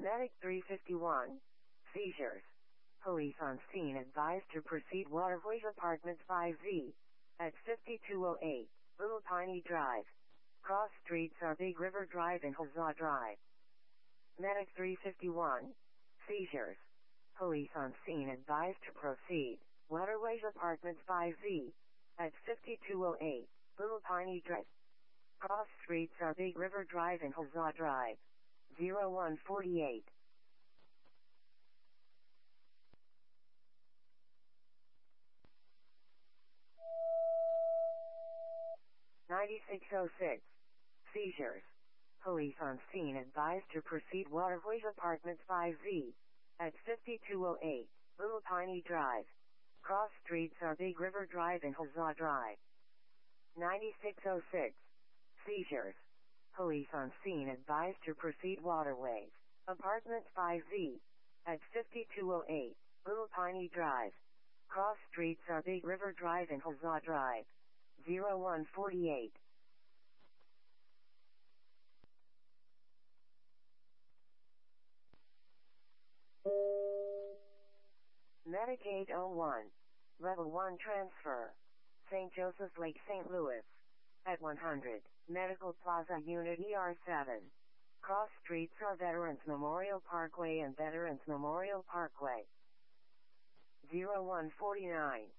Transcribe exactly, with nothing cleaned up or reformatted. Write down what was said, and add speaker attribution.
Speaker 1: Medic three fifty-one. Seizures. Police on scene advised to proceed Waterways Apartments five Z. At fifty-two oh eight, Little Piney Drive. Cross streets are Big River Drive and Huzzah Drive. Medic three fifty-one. Seizures. Police on scene advised to proceed Waterways Apartments five Z. At fifty-two oh eight, Little Piney Drive. Cross streets are Big River Drive and Huzzah Drive. zero one forty-eight. ninety-six oh six. Seizures. Police on scene advised to proceed Waterways Apartments five Z. At fifty-two oh eight, Little Piney Drive. Cross streets are Big River Drive and Huzzah Drive. ninety-six oh six. Seizures. Police on scene advised to proceed Waterways Apartments five Z. At fifty-two oh eight, Little Piney Drive. Cross streets are Big River Drive and Huzzah Drive. zero one forty-eight. Medic eight oh one. Level one transfer. Saint Joseph Lake, Saint Louis. At one hundred, Medical Plaza Unit E R seven. Cross streets are Veterans Memorial Parkway and Veterans Memorial Parkway. zero one forty-nine.